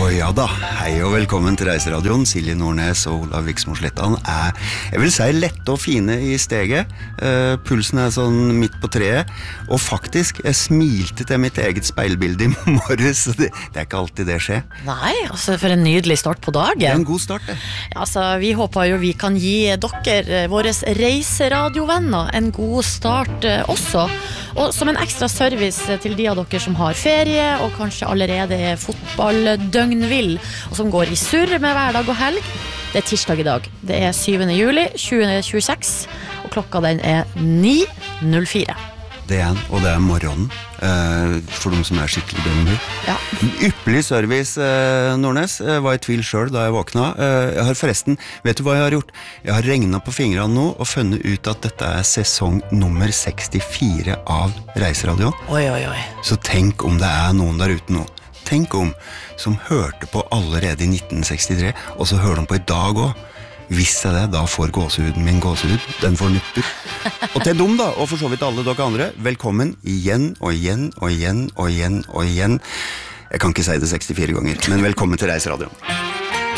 Ja da, hei og velkommen til Reiseradioen. Silje Nordnes og Olav Viksmo Slettan jeg vil si, lette og fine i steget. Pulsen sånn midt på treet. Og faktisk, jeg smilte til mitt eget speilbilde i morges. Det ikke alltid det skjer. Nei, altså for en nydelig start på dagen. Det en god start, det. Ja, altså, vi håper jo vi kan gi dere, våre reiseradiovenner, en god start også. Og som en ekstra service til de av dere som har ferie, og kanskje allerede fotballdøgnvill, og som går i surr med hverdag og helg. Det tirsdag i dag. Det 7. juli 2026, og klokka den 9:04. Det og det morgenen, for de som skikkelig døgnvill. Ja. Ypperlig service, Nordnes. Jeg var i tvil selv da jeg våkna. Jeg har forresten, vet du hva jeg har gjort? Jeg har regnet på fingrene nå og funnet ut at dette sesong nummer 64 av Reiseradioen. Oi. Så tenk om det noen der ute nå. Tenk om som hørte på allerede i 1963, og så hører de på i dag også. Hvis jeg det, da får gåsehuden min gåsehud. Den får nupper. Og til dem da, og for så vidt alle dere andre, velkommen igjen og igjen og igjen og igjen og igjen. Jeg kan ikke si det 64 ganger, men velkommen til Reiseradioen.